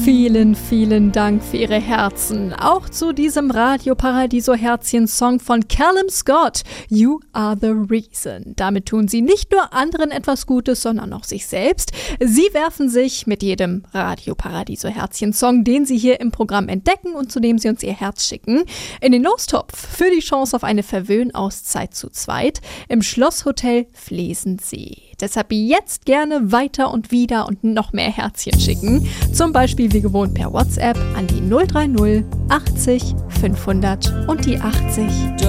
Vielen, vielen Dank für Ihre Herzen. Auch zu diesem Radio Paradiso Herzchen-Song von Callum Scott, You Are the Reason. Damit tun Sie nicht nur anderen etwas Gutes, sondern auch sich selbst. Sie werfen sich mit jedem Radio Paradiso Herzchen-Song, den Sie hier im Programm entdecken und zu dem Sie uns Ihr Herz schicken, in den Lostopf für die Chance auf eine Verwöhnauszeit zu zweit im Schlosshotel Flesensee. Deshalb jetzt gerne weiter und wieder und noch mehr Herzchen schicken. Zum Beispiel wie gewohnt per WhatsApp an die 030 80 500 und die 80.